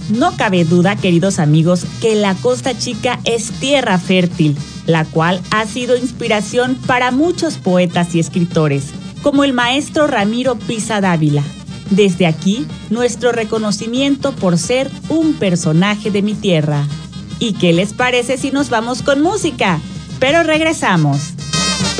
No cabe duda, queridos amigos, que la Costa Chica es tierra fértil, la cual ha sido inspiración para muchos poetas y escritores, como el maestro Ramiro Pisa Dávila. Desde aquí, nuestro reconocimiento por ser un personaje de mi tierra. ¿Y qué les parece si nos vamos con música? Pero regresamos.